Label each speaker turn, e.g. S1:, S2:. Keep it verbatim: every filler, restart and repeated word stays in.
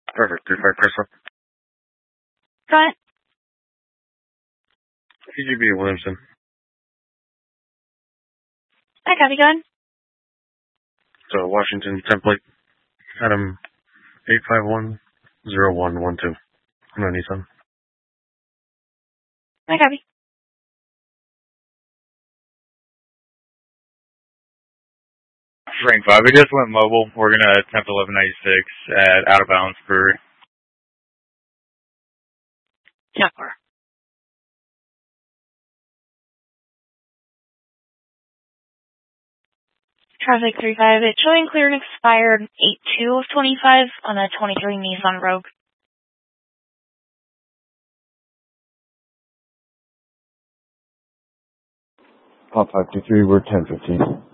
S1: Perfect. three five Crystal.
S2: Front.
S1: C G B Williamson.
S2: I copy, go ahead.
S1: So Washington template. Adam eight five one zero one one two. No Nissan.
S2: I copy.
S3: Rank five, we just went mobile. We're going to attempt eleven ninety-six at out of bounds for
S2: Jaguar. Traffic three five, it's showing cleared and expired eight two of twenty-five on a twenty-three Nissan Rogue.
S4: Pop five two three, we're ten fifteen.